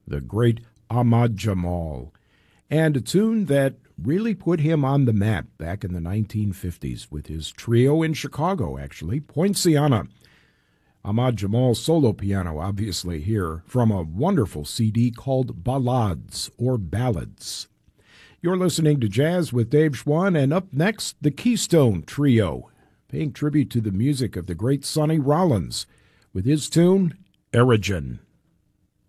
the great Ahmad Jamal, and a tune that really put him on the map back in the 1950s with his trio in Chicago, actually, Poinciana. Ahmad Jamal's solo piano, obviously, here from a wonderful CD called Ballades or Ballads. You're listening to Jazz with Dave Schwann, and up next, the Keystone Trio, paying tribute to the music of the great Sonny Rollins with his tune, Erigen.